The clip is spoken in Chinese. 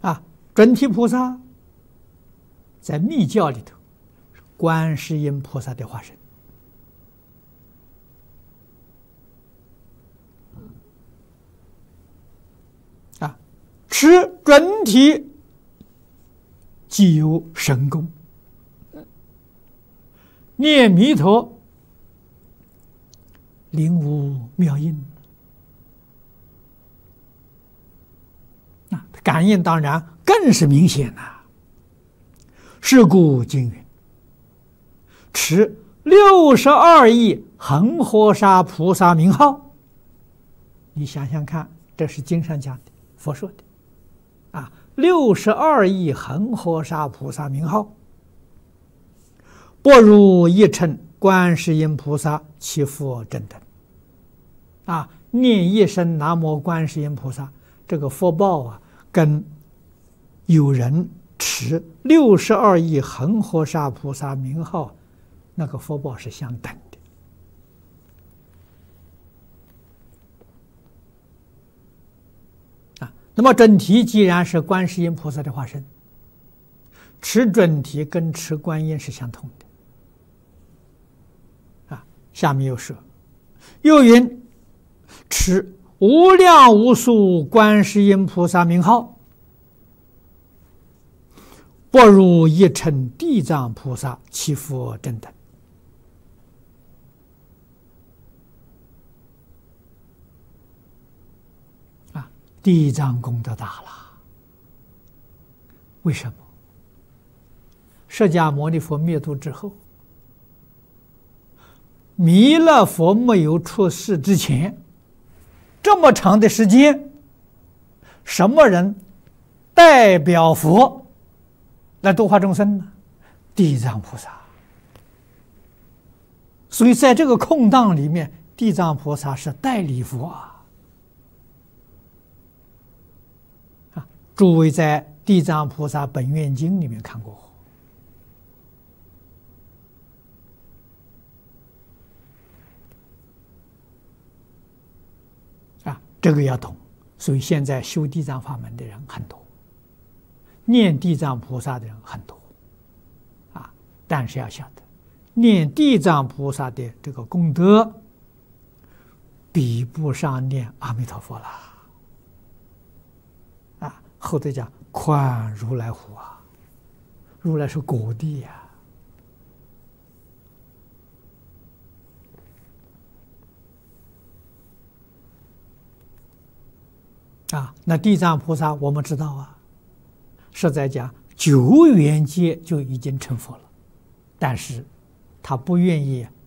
啊，准提菩萨在密教里头，观世音菩萨的化身。啊，持准提即有神功，念弥陀灵无妙音。感应当然更是明显呐。是故经云：持62亿恒河沙菩萨名号。你想想看，这是经上讲的，佛说的啊，62亿恒河沙菩萨名号，不如一乘观世音菩萨其佛真等。啊，念一声南无观世音菩萨，这个福报啊，跟有人持62亿恒河沙菩萨名号，那个福报是相等的。啊，那么准提既然是观世音菩萨的化身，持准提跟持观音是相同的。啊，下面又说，又云持无量无数观世音菩萨名号，不如一乘地藏菩萨其佛真等。啊，地藏功德大了。为什么？释迦牟尼佛灭度之后，弥勒佛没有出世之前，这么长的时间，什么人代表佛来度化众生呢？地藏菩萨。所以在这个空档里面，地藏菩萨是代理佛啊。诸位在《地藏菩萨本愿经》里面看过。这个要懂，所以现在修地藏法门的人很多，念地藏菩萨的人很多，啊，但是要晓得，念地藏菩萨的这个功德，比不上念阿弥陀佛了，啊，后头讲宽如来湖啊，如来是果地呀。啊，那地藏菩萨我们知道啊，是在讲9元界就已经成佛了，但是他不愿意